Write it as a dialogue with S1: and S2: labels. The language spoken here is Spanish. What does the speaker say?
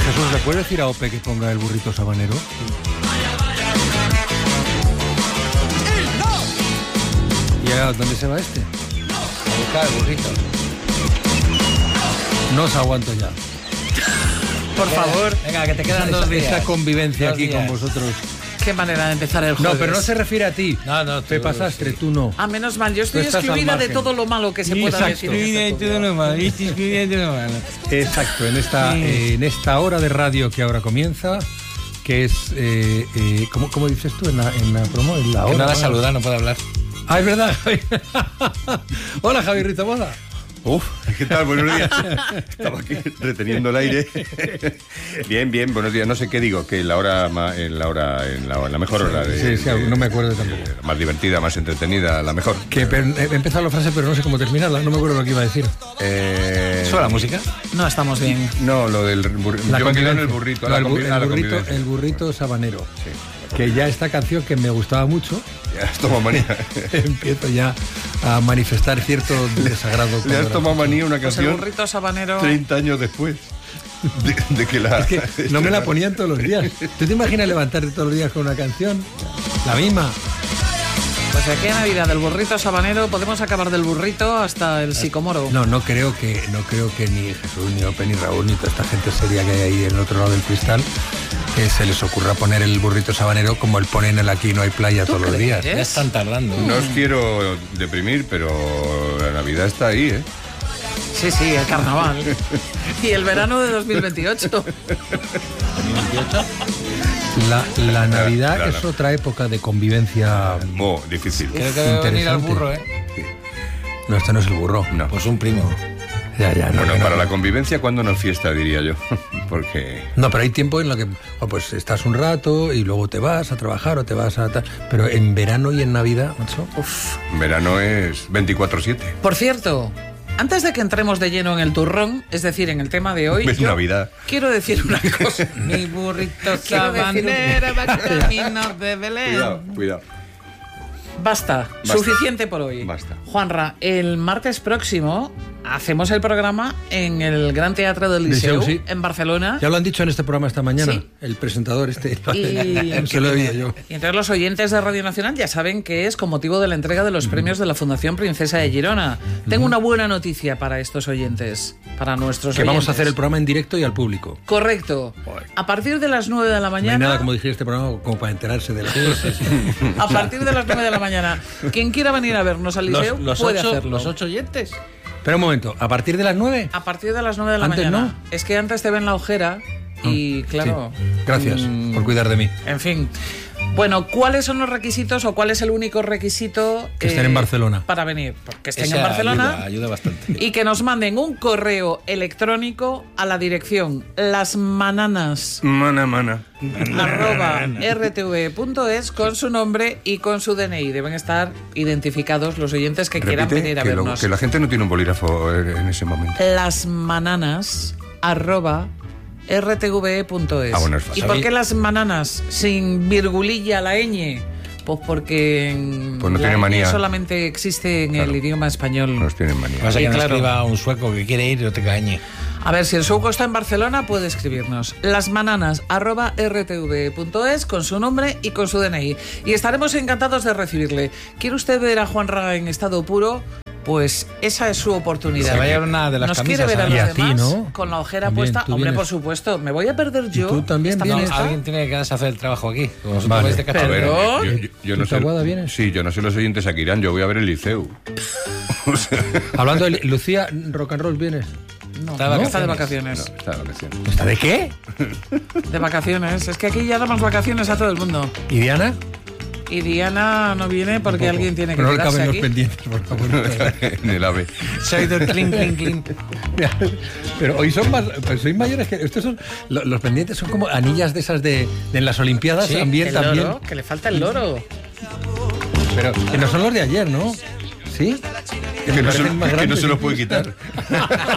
S1: Jesús, ¿le puedes decir a Ope que ponga el burrito sabanero? ¿Y a dónde se va este?
S2: A buscar el burrito.
S1: No os aguanto ya.
S3: Por favor.
S2: Venga, que te quedan 2 días.
S1: Esa convivencia
S2: 2
S1: aquí
S2: días.
S1: con vosotros.
S3: Qué manera de empezar el jueves.
S1: No, pero no se refiere a ti.
S2: No,
S1: Pepa Sastre, tú no.
S3: Ah, menos mal, yo estoy
S1: Tú estás
S3: excluida
S1: al
S3: de
S1: margen.
S3: todo lo malo que se pueda decir.
S1: Exacto, en esta hora de radio que ahora comienza, que es, ¿cómo dices tú en la promo? En la hora,
S2: Que nada
S1: ¿no?
S2: saludar, no puede hablar.
S1: Ah, es verdad, Javi. Hola, Javi Ritomoda.
S4: ¿Qué tal? Buenos días. Estaba aquí reteniendo el aire. Bien, buenos días. No sé qué digo, que en la mejor hora de...
S1: Sí, no me acuerdo tampoco.
S4: Más divertida, más entretenida, la mejor.
S1: Que he empezado la frase, pero no sé cómo terminarla. No me acuerdo lo que iba a decir.
S2: ¿Suena la música?
S3: No estamos bien.
S4: No, lo del burrito. Yo me quedo en el burrito.
S1: No,
S4: la convivencia.
S1: el burrito sabanero.
S4: Sí.
S1: Que ya esta canción que me gustaba mucho,
S4: Ya has tomado manía.
S1: empiezo ya a manifestar cierto desagrado.
S4: Le has tomado manía una
S3: Pues el
S4: canción
S3: burrito sabanero.
S4: 30 años después de que la...
S1: Es que no me la ponían todos los días. ¿Tú te imaginas levantarte todos los días con una canción? La misma.
S3: Pues aquí en Navidad del burrito sabanero podemos acabar del burrito hasta el sicomoro.
S1: No creo que ni Jesús, ni Ope, ni Raúl, ni toda esta gente seria que hay ahí en el otro lado del cristal, que se les ocurra poner el burrito sabanero como el ponen el Aquí no hay playa todos los días.
S2: Ya están tardando.
S4: No os quiero deprimir, pero la Navidad está ahí, ¿eh?
S3: Sí, el carnaval. Y el verano de 2028.
S1: La Navidad
S4: Claro.
S1: es otra época de convivencia.
S4: Difícil.
S2: Creo que debe venir al burro, ¿eh?
S1: No, este no es el burro.
S4: No.
S2: Pues un primo.
S1: Ya, no.
S4: Bueno,
S1: que no.
S4: para la convivencia, ¿cuándo no es fiesta, diría yo? Porque...
S1: No, pero hay tiempo en lo que pues estás un rato y luego te vas a trabajar o te vas a tal. Pero en verano y en Navidad, macho.
S4: verano es 24/7.
S3: Por cierto, antes de que entremos de lleno en el turrón, es decir, en el tema de hoy,
S4: Es Navidad.
S3: quiero decir una cosa. Mi burrito sabanero va camino de Belén.
S4: Cuidado.
S3: Basta, suficiente por hoy.
S4: Basta.
S3: Juanra, el martes próximo hacemos el programa en el Gran Teatro del Liceu,
S1: sí.
S3: en Barcelona.
S1: Ya lo han dicho en este programa esta mañana,
S3: Sí.
S1: el presentador
S3: Y,
S1: se lo he oído yo.
S3: y entonces los oyentes de Radio Nacional ya saben que es con motivo de la entrega de los premios de la Fundación Princesa de Girona. Tengo una buena noticia para estos oyentes, para nuestros
S1: Que
S3: oyentes.
S1: vamos a hacer el programa en directo y al público.
S3: Correcto. A partir de las 9 de la
S1: No hay
S3: mañana...
S1: nada como dirigir este programa como para enterarse de las cosas.
S3: A partir de las 9 de la mañana. Quien quiera venir a vernos al Liceu puede hacerlo.
S2: Los 8 oyentes.
S1: Espera un momento, ¿a partir de las 9?
S3: A partir de las 9 de la
S1: Antes
S3: mañana.
S1: no.
S3: Es que antes te ven la ojera y claro...
S1: Sí. Gracias por cuidar de mí.
S3: En fin. Bueno, ¿cuáles son los requisitos o cuál es el único requisito
S1: Que estén en Barcelona.
S3: para venir? Porque estén
S2: Esa
S3: en Barcelona
S2: ayuda bastante.
S3: y que nos manden un correo electrónico a la dirección lasmananas
S4: Mana.
S3: @rtv.es con su nombre y con su DNI. Deben estar identificados los oyentes que quieran
S4: Repite,
S3: venir a
S4: que,
S3: vernos.
S4: que la gente no tiene un bolígrafo en ese momento.
S3: lasmananas@rtve.es.
S4: Ah, bueno, es fácil.
S3: ¿Y por qué las mananas sin virgulilla la ñ? Pues porque
S4: Pues no
S3: la
S4: tiene
S3: ñ
S4: manía.
S3: solamente existe en el idioma español.
S4: Nos tienen manía.
S2: Pasa
S3: Sí,
S2: que no
S3: claro.
S2: escriba un sueco que quiere ir y no te cañe.
S3: A ver, si el sueco está en Barcelona, puede escribirnos lasmananas@rtv.es con su nombre y con su DNI. Y estaremos encantados de recibirle. ¿Quiere usted ver a Juanra en estado puro? Pues esa es su oportunidad.
S2: Se va a llevar una de las
S3: ¿Nos
S2: camisas
S3: quiere ver a
S2: ahí.
S3: los
S1: Y a ti,
S3: demás
S1: ¿no?
S3: con la ojera
S1: También,
S3: puesta?
S1: tú
S3: Hombre,
S1: vienes.
S3: por supuesto. ¿Me voy a perder yo?
S1: tú también
S3: esta
S1: vienes?
S3: fiesta?
S2: Alguien tiene que quedarse a hacer el trabajo aquí. Como vosotros
S1: Vale.
S2: vais de
S4: A
S2: cachondeo.
S4: ver,
S3: Pero-
S4: yo no
S1: ¿Tú,
S4: sé.
S1: Taboada, vienes?
S4: Sí, yo no sé los oyentes a qué irán. Yo voy a ver el liceu.
S1: Hablando de Lucía, rock and roll, ¿vienes?
S3: No,
S2: Está de
S3: está de
S4: No,
S3: vacaciones.
S4: está de vacaciones.
S1: ¿Está de qué?
S3: De vacaciones. Es que aquí ya damos vacaciones a todo el mundo.
S1: ¿Y Diana?
S3: Y Diana no viene porque alguien tiene que
S1: No le
S3: quedarse
S1: caben los
S3: aquí.
S1: pendientes, por favor.
S4: En el AVE.
S3: Se ha oído el clink, clink, clink.
S1: Pero hoy son más, pues sois mayores que estos son los pendientes son como anillas de esas de en las Olimpiadas
S3: Sí,
S1: también
S3: el
S1: también,
S3: loro, que le falta el loro.
S1: pero que no son los de ayer, ¿no? ¿Sí?
S4: Que no,
S1: parecen más
S4: que no
S1: grandes
S4: se los
S1: incluso.
S4: puede quitar.